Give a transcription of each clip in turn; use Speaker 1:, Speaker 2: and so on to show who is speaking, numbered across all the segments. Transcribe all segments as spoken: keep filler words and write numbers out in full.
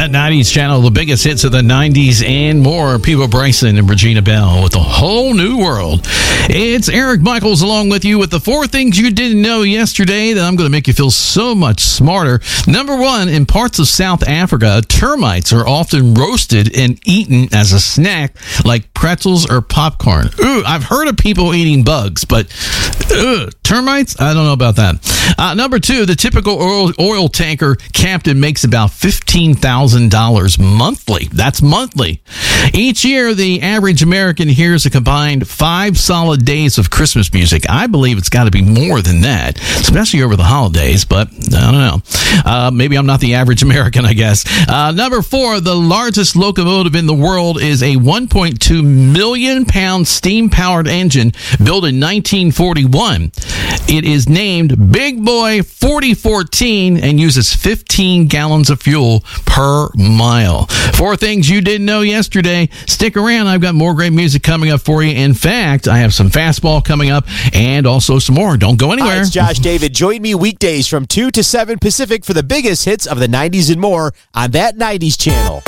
Speaker 1: That nineties channel, the biggest hits of the nineties and more. Peebo Bryson and Regina Belle with a whole new world. It's Eric Michaels along with you with the four things you didn't know yesterday that I'm going to make you feel so much smarter. Number one, in parts of South Africa, termites are often roasted and eaten as a snack like pretzels or popcorn. Ooh, I've heard of people eating bugs, but ugh, termites? I don't know about that. Uh, number two, the typical oil, oil tanker captain makes about fifteen thousand dollars monthly. That's monthly. Each year, the average American hears a combined five solid days of Christmas music. I believe it's got to be more than that, especially over the holidays, but I don't know. Uh, maybe I'm not the average American, I guess. Uh, number four, the largest locomotive in the world is a one point two million pound steam-powered engine built in nineteen forty-one. It is named Big Boy forty fourteen and uses fifteen gallons of fuel per mile. Four things you didn't know yesterday. Stick around. I've got more great music coming up for you. In fact, I have some fastball coming up and also some more. Don't go anywhere.
Speaker 2: Hi, it's Josh David. Join me weekdays from two to seven Pacific for the biggest hits of the nineties and more on that nineties channel.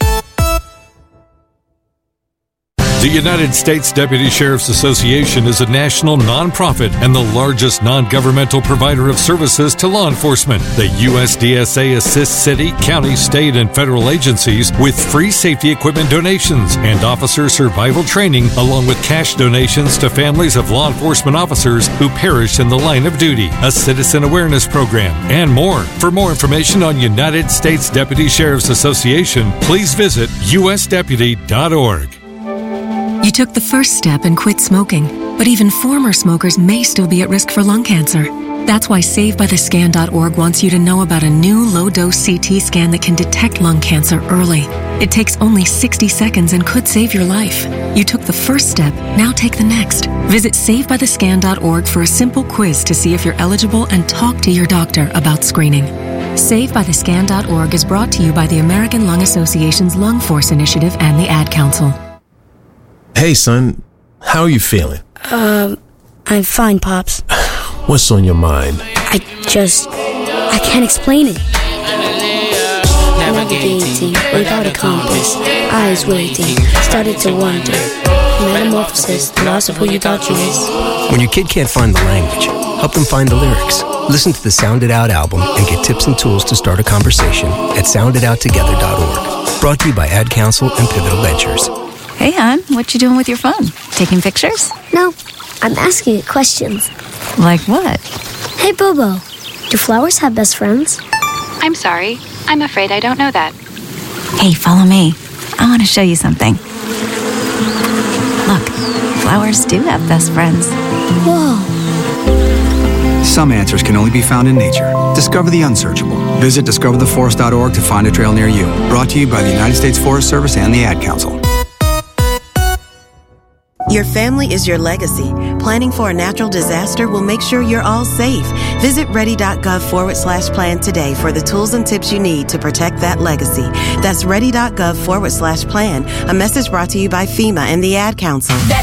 Speaker 3: The United States Deputy Sheriff's Association is a national nonprofit and the largest non-governmental provider of services to law enforcement. The U S D S A assists city, county, state, and federal agencies with free safety equipment donations and officer survival training, along with cash donations to families of law enforcement officers who perish in the line of duty, a citizen awareness program, and more. For more information on United States Deputy Sheriff's Association, please visit u s deputy dot org.
Speaker 4: You took the first step and quit smoking, but even former smokers may still be at risk for lung cancer. That's why save by the scan dot org wants you to know about a new low-dose C T scan that can detect lung cancer early. It takes only sixty seconds and could save your life. You took the first step, now take the next. Visit save by the scan dot org for a simple quiz to see if you're eligible and talk to your doctor about screening. save by the scan dot org is brought to you by the American Lung Association's Lung Force Initiative and the Ad Council.
Speaker 5: Hey, son, how are you feeling?
Speaker 6: Um, I'm fine, Pops.
Speaker 5: What's on your mind?
Speaker 6: I just... I can't explain it. Navigating without a compass, eyes waiting, started to wonder. Metamorphosis, the loss of who you thought you is.
Speaker 7: When your kid can't find the language, help them find the lyrics. Listen to the Sound It Out album and get tips and tools to start a conversation at sound it out together dot org. Brought to you by Ad Council and Pivotal Ventures.
Speaker 8: Hey, hon, what you doing with your phone? Taking pictures?
Speaker 6: No, I'm asking it questions.
Speaker 8: Like what?
Speaker 6: Hey, Bobo, do flowers have best friends?
Speaker 9: I'm sorry. I'm afraid I don't know that.
Speaker 8: Hey, follow me. I want to show you something. Look, flowers do have best friends.
Speaker 6: Whoa.
Speaker 10: Some answers can only be found in nature. Discover the unsearchable. Visit discover the forest dot org to find a trail near you. Brought to you by the United States Forest Service and the Ad Council.
Speaker 11: Your family is your legacy. Planning for a natural disaster will make sure you're all safe. Visit ready.gov forward slash plan today for the tools and tips you need to protect that legacy. That's ready.gov forward slash plan. A message brought to you by FEMA and the Ad Council.
Speaker 12: That